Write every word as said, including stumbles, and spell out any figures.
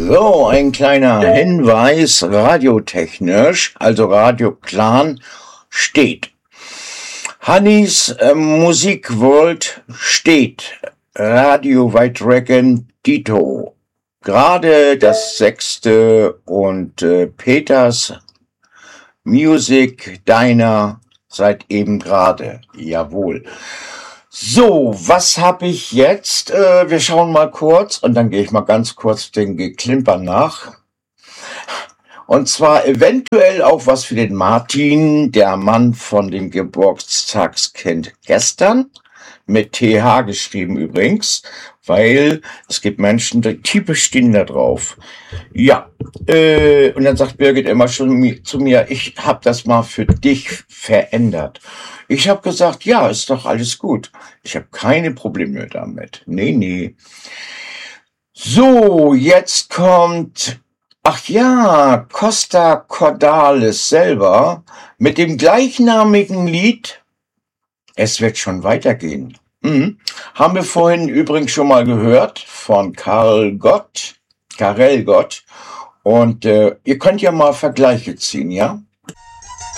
So, ein kleiner Hinweis, radiotechnisch, also Radio Clan steht. Hannis äh, Musikworld steht. Radio White Dragon Dito. Gerade das sechste und äh, Peters Music Diner seit eben gerade. Jawohl. So, was habe ich jetzt? Äh, wir schauen mal kurz und dann gehe ich mal ganz kurz den Geklimper nach. Und zwar eventuell auch was für den Martin, der Mann von dem Geburtstagskind gestern, mit T H geschrieben übrigens, weil es gibt Menschen, die Typen stehen da drauf. Ja, äh, und dann sagt Birgit immer schon zu mir, ich habe das mal für dich verändert. Ich habe gesagt, ja, ist doch alles gut. Ich habe keine Probleme damit. Nee, nee. So, jetzt kommt, ach ja, Costa Cordalis selber mit dem gleichnamigen Lied. Es wird schon weitergehen. Mhm. Haben wir vorhin übrigens schon mal gehört von Karel Gott, Karel Gott. Und äh, ihr könnt ja mal Vergleiche ziehen, ja?